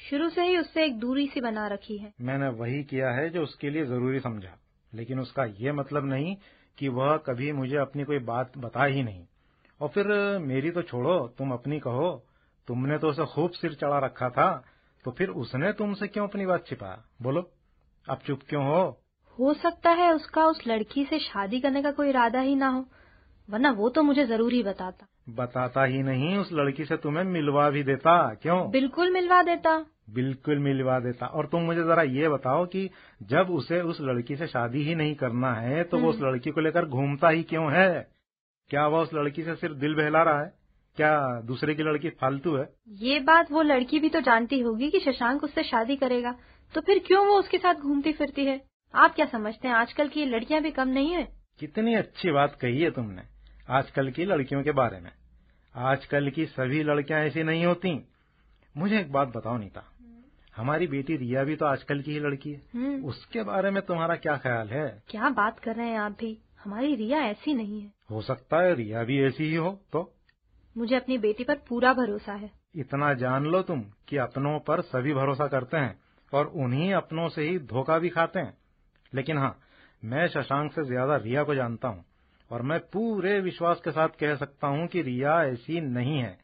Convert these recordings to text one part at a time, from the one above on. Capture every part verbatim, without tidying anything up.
शुरू से ही उससे एक दूरी सी बना रखी है। मैंने वही किया है जो उसके लिए जरूरी समझा, लेकिन उसका ये मतलब नहीं कि वह कभी मुझे अपनी कोई बात बता ही नहीं। और फिर मेरी तो छोड़ो, तुम अपनी कहो। तुमने तो उसे खूब सिर चढ़ा रखा था, तो फिर उसने तुमसे क्यों अपनी बात छिपाया? बोलो, अब चुप क्यों हो? हो सकता है उसका उस लड़की से शादी करने का कोई इरादा ही ना हो, वरना वो तो मुझे जरूर ही बताता। बताता ही नहीं, उस लड़की से तुम्हें मिलवा भी देता। क्यों? बिल्कुल मिलवा देता। बिल्कुल मिलवा देता। और तुम मुझे जरा ये बताओ कि जब उसे उस लड़की से शादी ही नहीं करना है तो वो उस लड़की को लेकर घूमता ही क्यों है? क्या वह उस लड़की से सिर्फ दिल बहला रहा है? क्या दूसरे की लड़की फालतू है? ये बात वो लड़की भी तो जानती होगी कि शशांक उससे शादी करेगा, तो फिर क्यों वो उसके साथ घूमती फिरती है? आप क्या समझते हैं, आजकल की लड़कियां भी कम नहीं है? कितनी अच्छी बात कही है तुमने आजकल की लड़कियों के बारे में। आजकल की सभी लड़कियां ऐसी नहीं होती। मुझे एक बात बताओ नीता, हमारी बेटी रिया भी तो आजकल की ही लड़की है, उसके बारे में तुम्हारा क्या ख्याल है? क्या बात कर रहे हैं आप भी, हमारी रिया ऐसी नहीं है। हो सकता है रिया भी ऐसी ही हो। तो मुझे अपनी बेटी पर पूरा भरोसा है। इतना जान लो तुम कि अपनों पर सभी भरोसा करते हैं और उन्हीं अपनों से ही धोखा भी खाते हैं। लेकिन हाँ, मैं शशांक से ज्यादा रिया को जानता हूँ और मैं पूरे विश्वास के साथ कह सकता हूँ कि रिया ऐसी नहीं है।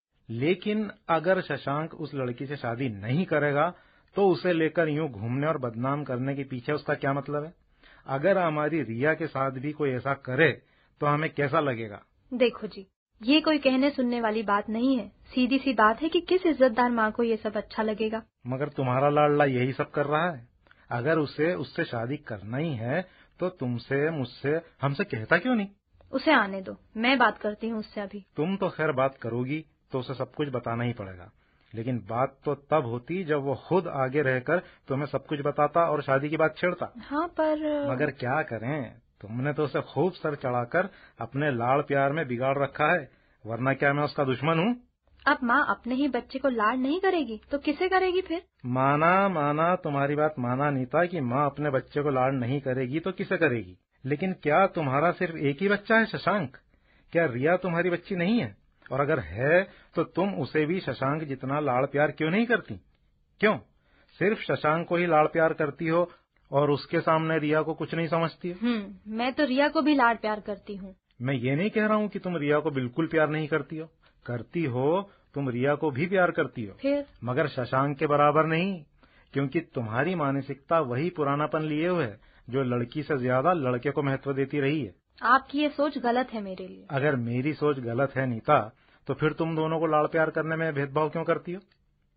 लेकिन अगर शशांक उस लड़की से शादी नहीं करेगा तो उसे लेकर यूं घूमने और बदनाम करने के पीछे उसका क्या मतलब है? अगर हमारी रिया के साथ भी कोई ऐसा करे तो हमें कैसा लगेगा? देखो जी, ये कोई कहने सुनने वाली बात नहीं है। सीधी सी बात है कि किस इज्जतदार माँ को ये सब अच्छा लगेगा। मगर तुम्हारा लाडला यही सब कर रहा है। अगर उसे उससे शादी करना ही है तो तुमसे, मुझसे, हमसे कहता क्यों नहीं? उसे आने दो, मैं बात करती हूँ उससे अभी। तुम तो खैर बात करोगी तो उसे सब कुछ बताना ही पड़ेगा, लेकिन बात तो तब होती जब वो खुद आगे रहकर तुम्हें सब कुछ बताता और शादी की बात छेड़ता। हाँ पर मगर क्या करें, तुमने तो उसे खूब सर चढ़ाकर अपने लाड़ प्यार में बिगाड़ रखा है। वरना क्या मैं उसका दुश्मन हूँ? अब माँ अपने ही बच्चे को लाड नहीं करेगी तो किसे करेगी फिर? माना माना तुम्हारी बात माना नीता कि माँ अपने बच्चे को लाड नहीं करेगी तो किसे करेगी। लेकिन क्या तुम्हारा सिर्फ एक ही बच्चा है शशांक? क्या रिया तुम्हारी बच्ची नहीं है? और अगर है तो तुम उसे भी शशांक जितना लाड़ प्यार क्यों नहीं करती? क्यों सिर्फ शशांक को ही लाड़ प्यार करती हो और उसके सामने रिया को कुछ नहीं समझती? हम्म मैं तो रिया को भी लाड़ प्यार करती हूँ। मैं ये नहीं कह रहा हूँ कि तुम रिया को बिल्कुल प्यार नहीं करती हो, करती हो, तुम रिया को भी प्यार करती हो, फिर मगर शशांक के बराबर नहीं, क्योंकि तुम्हारी मानसिकता वही पुरानापन लिए हुए है जो लड़की से ज्यादा लड़के को महत्व देती रही है। आपकी ये सोच गलत है मेरे लिए। अगर मेरी सोच गलत है नीता, तो फिर तुम दोनों को लाड़ प्यार करने में भेदभाव क्यों करती हो?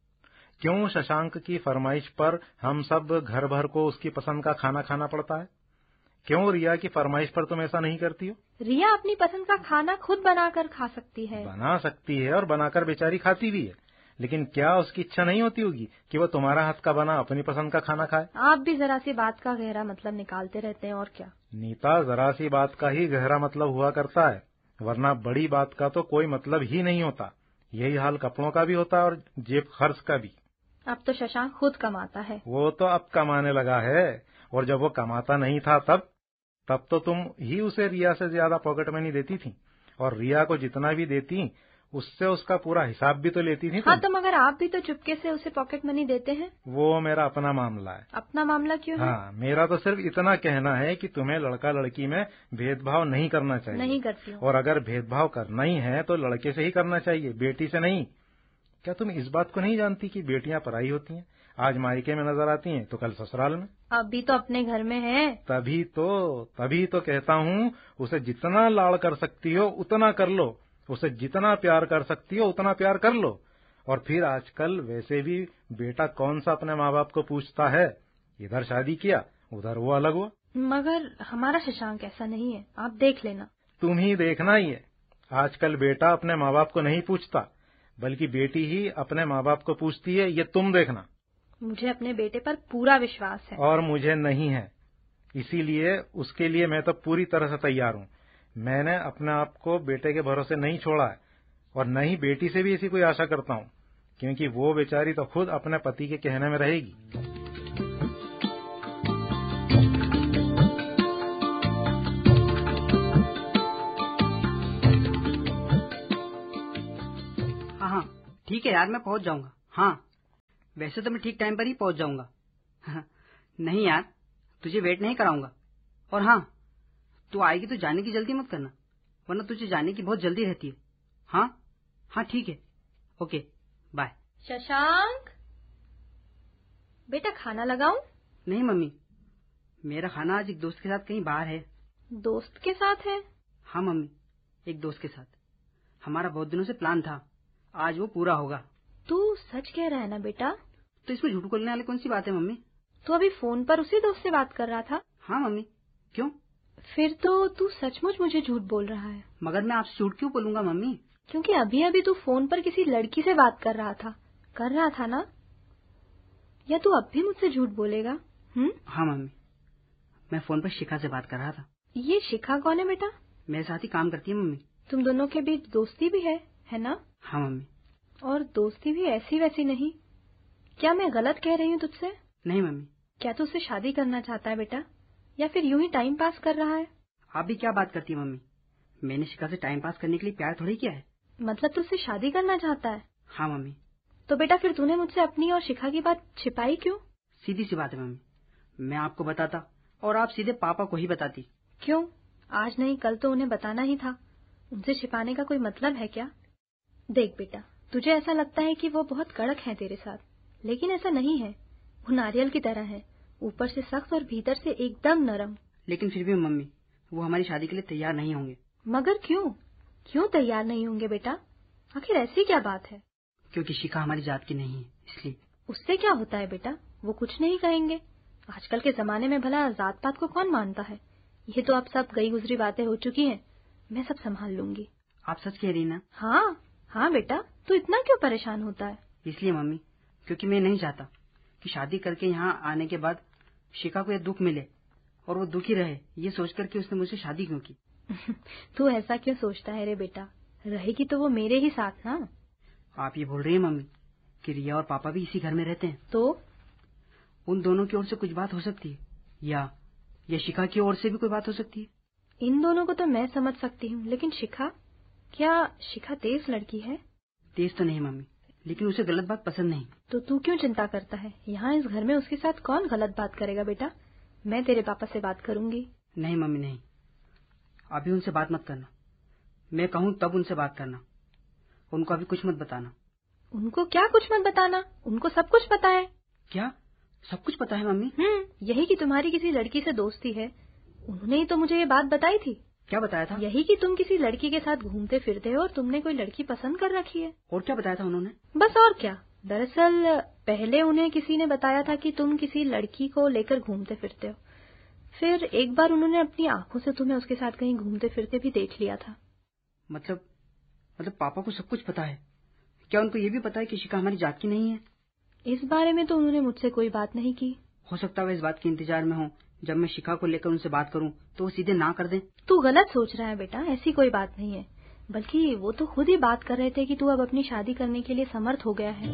क्यों शशांक की फरमाइश पर हम सब घर भर को उसकी पसंद का खाना खाना पड़ता है? क्यों रिया की फरमाइश पर तुम ऐसा नहीं करती हो? रिया अपनी पसंद का खाना खुद बनाकर खा सकती है। बना सकती है और बनाकर बेचारी खाती भी है, लेकिन क्या उसकी इच्छा नहीं होती होगी कि वो तुम्हारा हाथ का बना अपनी पसंद का खाना खाए? आप भी जरा सी बात का गहरा मतलब निकालते रहते हैं और क्या। नीता, जरा सी बात का ही गहरा मतलब हुआ करता है, वरना बड़ी बात का तो कोई मतलब ही नहीं होता। यही हाल कपड़ों का भी होता है और जेब खर्च का भी। अब तो शशांक खुद कमाता है। वो तो अब कमाने लगा है, और जब वो कमाता नहीं था तब तब तो तुम ही उसे रिया से ज्यादा पॉकेट मनी देती थी, और रिया को जितना भी देती उससे उसका पूरा हिसाब भी तो लेती थी। हाँ, तो मगर आप भी तो चुपके से उसे पॉकेट मनी देते हैं। वो मेरा अपना मामला है। अपना मामला क्यों है? हाँ, मेरा तो सिर्फ इतना कहना है कि तुम्हें लड़का लड़की में भेदभाव नहीं करना चाहिए। नहीं करती हूँ। और अगर भेदभाव करना ही है तो लड़के से ही करना चाहिए, बेटी से नहीं। क्या तुम इस बात को नहीं जानती कि बेटियां पराई होती हैं? आज मायके में नजर आती हैं तो कल ससुराल में। अभी तो अपने घर में है। तभी तो तभी तो कहता हूँ, उसे जितना लाड़ कर सकती हो उतना कर लो, उसे जितना प्यार कर सकती हो उतना प्यार कर लो। और फिर आजकल वैसे भी बेटा कौन सा अपने माँ बाप को पूछता है? इधर शादी किया, उधर वो अलग हुआ। मगर हमारा शशांक ऐसा नहीं है, आप देख लेना। तुम ही देखना ही है। आजकल बेटा अपने माँ बाप को नहीं पूछता, बल्कि बेटी ही अपने माँ बाप को पूछती है, ये तुम देखना। मुझे अपने बेटे पर पूरा विश्वास है। और मुझे नहीं है, इसीलिए उसके लिए मैं तो पूरी तरह से तैयार हूँ। मैंने अपने आप को बेटे के भरोसे नहीं छोड़ा है, और न ही बेटी से भी ऐसी कोई आशा करता हूँ, क्योंकि वो बेचारी तो खुद अपने पति के कहने में रहेगी। हाँ हाँ ठीक है यार, मैं पहुंच जाऊंगा। हाँ वैसे तो मैं ठीक टाइम पर ही पहुंच जाऊंगा। नहीं यार, तुझे वेट नहीं कराऊंगा। और हाँ, तू आएगी तो जाने की जल्दी मत करना, वरना तुझे जाने की बहुत जल्दी रहती है। हाँ हाँ ठीक है, ओके बाय। शशांक, बेटा खाना लगाऊं? नहीं मम्मी, मेरा खाना आज एक दोस्त के साथ कहीं बाहर है। दोस्त के साथ है? हाँ मम्मी, एक दोस्त के साथ। हमारा बहुत दिनों से प्लान था, आज वो पूरा होगा। तू सच कह रहा है ना बेटा? तो इसमें झूठ बोलने वाली कौन सी बात है मम्मी? तू अभी फोन पर उसी दोस्त से बात कर रहा था? हाँ मम्मी। क्यों? फिर तो तू सचमुच मुझे झूठ बोल रहा है। मगर मैं आपसे झूठ क्यों बोलूंगा मम्मी? क्योंकि अभी अभी तू फोन पर किसी लड़की से बात कर रहा था कर रहा था ना? या तू अब भी मुझसे झूठ बोलेगा? हम्म? हाँ मम्मी, मैं फोन पर शिखा से बात कर रहा था। ये शिखा कौन है बेटा? मेरे साथ ही काम करती है मम्मी। तुम दोनों के बीच दोस्ती भी है, है ना? हाँ मम्मी। और दोस्ती भी ऐसी वैसी नहीं। क्या मैं गलत कह रही हूँ तुझसे? नहीं मम्मी। क्या तू उससे शादी करना चाहता है बेटा, या फिर यूं ही टाइम पास कर रहा है? आप भी क्या बात करती है मम्मी? मैंने शिखा से टाइम पास करने के लिए प्यार थोड़ी किया है। मतलब तू उससे शादी करना चाहता है? हाँ मम्मी। तो बेटा फिर तूने मुझसे अपनी और शिखा की बात छिपाई क्यों? सीधी सी बात है मम्मी, मैं आपको बताता और आप सीधे पापा को ही बताती। क्यों? आज नहीं कल तो उन्हें बताना ही था। उनसे छिपाने का कोई मतलब है क्या? देख बेटा, तुझे ऐसा लगता है कि वो बहुत कड़क है तेरे साथ, लेकिन ऐसा नहीं है। वो नारियल की तरह है, ऊपर से सख्त और भीतर से एकदम नरम। लेकिन फिर भी मम्मी, वो हमारी शादी के लिए तैयार नहीं होंगे। मगर क्यों? क्यों तैयार नहीं होंगे बेटा? आखिर ऐसी क्या बात है? क्योंकि शिखा हमारी जात की नहीं है, इसलिए। उससे क्या होता है बेटा, वो कुछ नहीं कहेंगे। आजकल के जमाने में भला जात पात को कौन मानता है? ये तो अब सब गई गुजरी बातें हो चुकी हैं। मैं सब संभाल लूंगी। आप सच कह रही ना? हाँ हाँ बेटा, तू इतना क्यों परेशान होता है? इसलिए मम्मी, क्योंकि मैं नहीं चाहता कि शादी करके यहाँ आने के बाद शिखा को यह दुख मिले और वो दुखी रहे, ये सोचकर कि उसने मुझसे शादी क्यों की। तू ऐसा क्यों सोचता है रे बेटा? रहेगी तो वो मेरे ही साथ ना। आप ये बोल रही है मम्मी कि रिया और पापा भी इसी घर में रहते हैं? तो उन दोनों की ओर से कुछ बात हो सकती है, या या शिखा की ओर से भी कोई बात हो सकती है। इन दोनों को तो मैं समझ सकती हूँ, लेकिन शिखा, क्या शिखा तेज लड़की है? तेज तो नहीं मम्मी, लेकिन उसे गलत बात पसंद नहीं। तो तू क्यों चिंता करता है? यहाँ इस घर में उसके साथ कौन गलत बात करेगा बेटा? मैं तेरे पापा से बात करूंगी। नहीं मम्मी नहीं, अभी उनसे बात मत करना। मैं कहूँ तब उनसे बात करना, उनको अभी कुछ मत बताना। उनको क्या कुछ मत बताना? उनको सब कुछ पता है। क्या सब कुछ पता है मम्मी? हम्म, यही कि तुम्हारी किसी लड़की से दोस्ती है। उन्होंने ही तो मुझे ये बात बताई थी। क्या बताया था? यही कि तुम किसी लड़की के साथ घूमते फिरते हो और तुमने कोई लड़की पसंद कर रखी है। और क्या बताया था उन्होंने? बस और क्या। दरअसल पहले उन्हें किसी ने बताया था कि तुम किसी लड़की को लेकर घूमते फिरते हो। फिर एक बार उन्होंने अपनी आंखों से तुम्हें उसके साथ कहीं घूमते फिरते भी देख लिया था। मतलब मतलब पापा को सब कुछ पता है? क्या उनको ये भी पता है कि शिखा हमारी जात की नहीं है? इस बारे में तो उन्होंने मुझसे कोई बात नहीं की। हो सकता है इस बात के इंतजार में हो, जब मैं शिखा को लेकर उनसे बात करूं तो वो सीधे ना कर दें। तू गलत सोच रहा है बेटा, ऐसी कोई बात नहीं है। बल्कि वो तो खुद ही बात कर रहे थे कि तू अब अपनी शादी करने के लिए समर्थ हो गया है।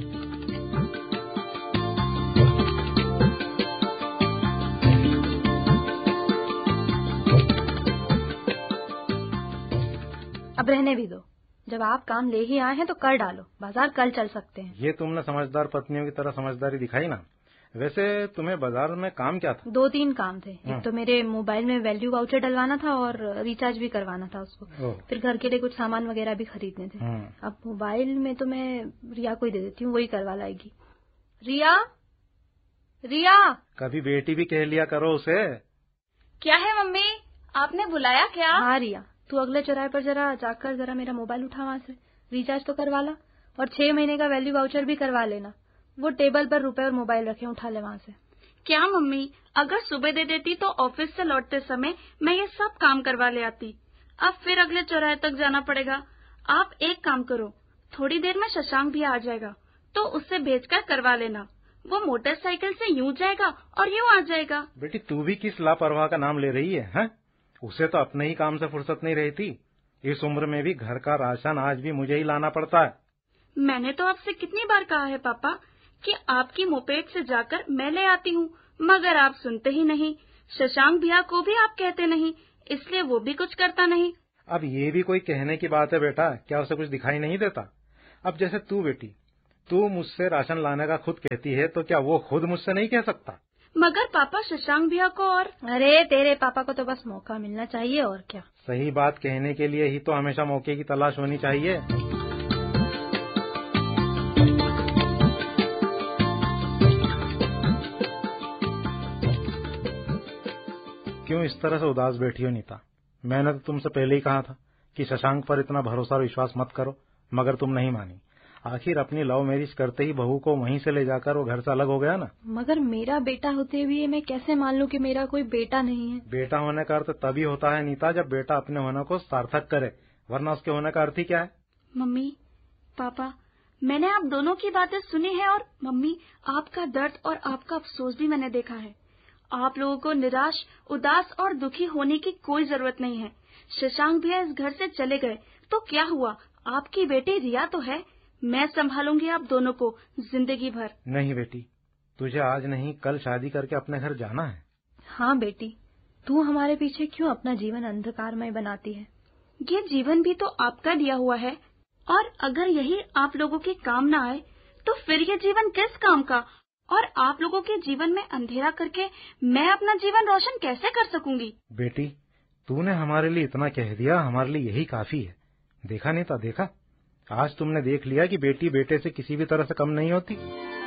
अब रहने भी दो। जब आप काम ले ही आए हैं तो कर डालो, बाजार कल चल सकते हैं। ये तुमने समझदार पत्नियों की तरह समझदारी दिखाई ना। वैसे तुम्हें बाजार में काम क्या था? दो तीन काम थे। एक तो मेरे मोबाइल में वैल्यू वाउचर डलवाना था और रिचार्ज भी करवाना था उसको। फिर घर के लिए कुछ सामान वगैरह भी खरीदने थे। अब मोबाइल में तो मैं रिया को ही दे देती हूँ, वही करवा लाएगी। रिया, रिया, कभी बेटी भी कह लिया करो उसे। क्या है मम्मी, आपने बुलाया क्या? हाँ रिया, तू अगले चौराहे पर जरा जाकर जरा मेरा मोबाइल उठा वहाँ से, रिचार्ज तो करवा ला और छह महीने का वैल्यू वाउचर भी करवा लेना। वो टेबल पर रुपए और मोबाइल रखे, उठा ले वहाँ से। क्या मम्मी, अगर सुबह दे देती तो ऑफिस से लौटते समय मैं ये सब काम करवा ले आती। अब फिर अगले चौराहे तक जाना पड़ेगा। आप एक काम करो, थोड़ी देर में शशांक भी आ जाएगा तो उससे भेजकर करवा लेना। वो मोटरसाइकिल से यूं जाएगा और यूं आ जाएगा। बेटी तू भी किस लापरवाह का नाम ले रही है, हैं? उसे तो अपने ही काम से फुर्सत नहीं रहती। इस उम्र में भी घर का राशन आज भी मुझे ही लाना पड़ता है। मैंने तो आपसे कितनी बार कहा है पापा कि आपकी मोपेड से जाकर मैं ले आती हूँ, मगर आप सुनते ही नहीं। शशांक भैया को भी आप कहते नहीं, इसलिए वो भी कुछ करता नहीं। अब ये भी कोई कहने की बात है बेटा? क्या उसे कुछ दिखाई नहीं देता? अब जैसे तू बेटी, तू मुझसे राशन लाने का खुद कहती है तो क्या वो खुद मुझसे नहीं कह सकता? मगर पापा शशांक भैया को और... अरे तेरे पापा को तो बस मौका मिलना चाहिए और क्या। सही बात कहने के लिए ही तो हमेशा मौके की तलाश होनी चाहिए। क्यों इस तरह से उदास बैठी हो नीता? मैंने तो तुमसे पहले ही कहा था कि शशांक पर इतना भरोसा और विश्वास मत करो, मगर तुम नहीं मानी। आखिर अपनी लव मैरिज करते ही बहू को वहीं से ले जाकर वो घर से अलग हो गया ना। मगर मेरा बेटा होते हुए मैं कैसे मान लूं कि मेरा कोई बेटा नहीं है? बेटा होने का अर्थ तभी होता है नीता जब बेटा अपने होने को सार्थक करे, वरना उसके होने का अर्थ ही क्या है? मम्मी, पापा, मैंने आप दोनों की बातें सुनी है और मम्मी, आपका दर्द और आपका अफसोस भी मैंने देखा है। आप लोगों को निराश, उदास और दुखी होने की कोई जरूरत नहीं है। शशांक भैया इस घर से चले गए तो क्या हुआ? आपकी बेटी रिया तो है, मैं संभालूंगी आप दोनों को जिंदगी भर। नहीं बेटी, तुझे आज नहीं कल शादी करके अपने घर जाना है। हाँ बेटी, तू हमारे पीछे क्यों अपना जीवन अंधकारमय बनाती है? ये जीवन भी तो आपका दिया हुआ है, और अगर यही आप लोगों के काम न आए तो फिर ये जीवन किस काम का? और आप लोगों के जीवन में अंधेरा करके मैं अपना जीवन रोशन कैसे कर सकूंगी? बेटी, तूने हमारे लिए इतना कह दिया, हमारे लिए यही काफी है। देखा नहीं था, देखा, आज तुमने देख लिया कि बेटी बेटे से किसी भी तरह से कम नहीं होती।